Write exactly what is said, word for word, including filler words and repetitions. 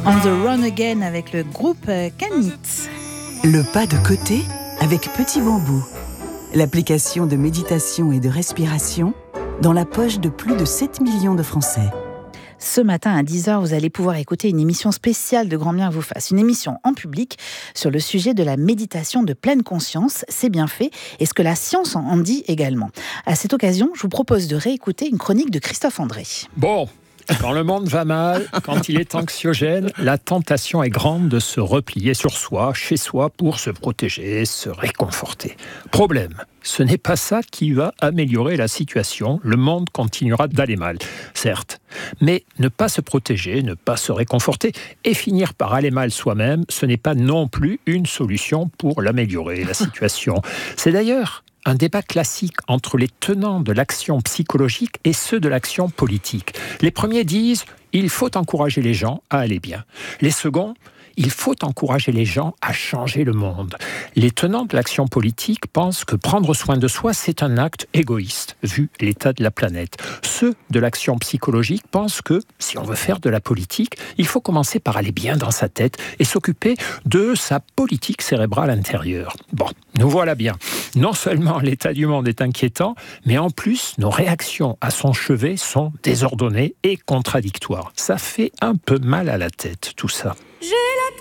On the Run Again avec le groupe Canit. Le pas de côté avec Petit Bambou. L'application de méditation et de respiration dans la poche de plus de sept millions de Français. Ce matin à dix heures, vous allez pouvoir écouter une émission spéciale de Grand Bien vous fasse. Une émission en public sur le sujet de la méditation de pleine conscience, ses bienfaits et ce que la science en dit également. À cette occasion, je vous propose de réécouter une chronique de Christophe André. Bon, quand le monde va mal, quand il est anxiogène, la tentation est grande de se replier sur soi, chez soi, pour se protéger, se réconforter. Problème, ce n'est pas ça qui va améliorer la situation. Le monde continuera d'aller mal, certes. Mais ne pas se protéger, ne pas se réconforter et finir par aller mal soi-même, ce n'est pas non plus une solution pour l'améliorer, la situation. C'est d'ailleurs un débat classique entre les tenants de l'action psychologique et ceux de l'action politique. Les premiers disent « il faut encourager les gens à aller bien ». Les seconds « il faut encourager les gens à changer le monde ». Les tenants de l'action politique pensent que prendre soin de soi, c'est un acte égoïste, vu l'état de la planète. Ceux de l'action psychologique pensent que, si on veut faire de la politique, il faut commencer par aller bien dans sa tête et s'occuper de sa politique cérébrale intérieure. Bon, nous voilà bien. Non seulement l'état du monde est inquiétant, mais en plus, nos réactions à son chevet sont désordonnées et contradictoires. Ça fait un peu mal à la tête, tout ça.